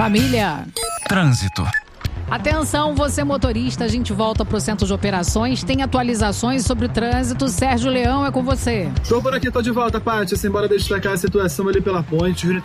Família. Trânsito. Atenção, você motorista, a gente volta pro centro de operações, tem atualizações sobre o trânsito. Sérgio Leão, é com você. Tô por aqui, tô de volta, Paty. Assim, bora destacar a situação ali pela ponte.